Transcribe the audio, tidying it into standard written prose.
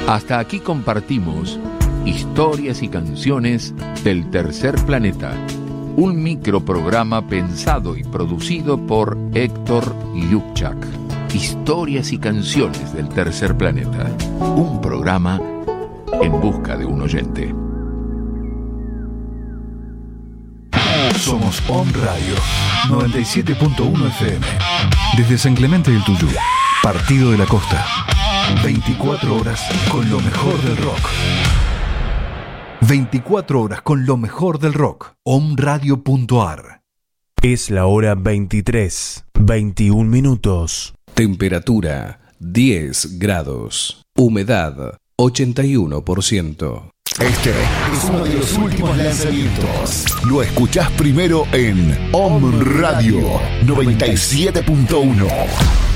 Hasta aquí compartimos historias y canciones del tercer planeta. Un microprograma pensado y producido por Héctor Lubchak. Historias y canciones del tercer planeta. Un programa en busca de un oyente. Somos On Radio 97.1 FM. Desde San Clemente del Tuyú, Partido de la Costa. 24 horas con lo mejor del rock. 24 horas con lo mejor del rock. omradio.ar. Es la hora 23:21. Temperatura 10 grados. Humedad 81%. Este es uno de los últimos lanzamientos. Lo escuchás primero en Om Radio 97.1.